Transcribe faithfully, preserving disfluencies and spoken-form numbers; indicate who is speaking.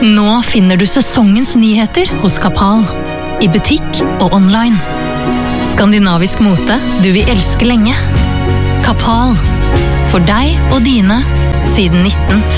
Speaker 1: Nå finner du sesongens nyheter hos Kapal. I butikk og online. Skandinavisk mote du vil elske lenge. Kapal. For deg og dine siden nitten